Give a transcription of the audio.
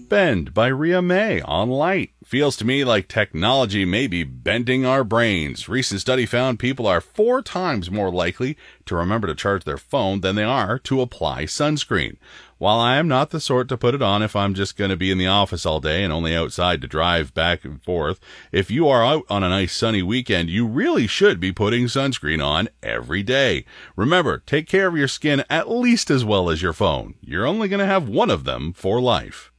Bend by Ria May on Light. Feels to me like technology may be bending our brains. Recent study found people are 4 times more likely to remember to charge their phone than they are to apply sunscreen. While I am not the sort to put it on if I'm just going to be in the office all day and only outside to drive back and forth, if you are out on a nice sunny weekend, you really should be putting sunscreen on every day. Remember, take care of your skin at least as well as your phone. You're only going to have one of them for life.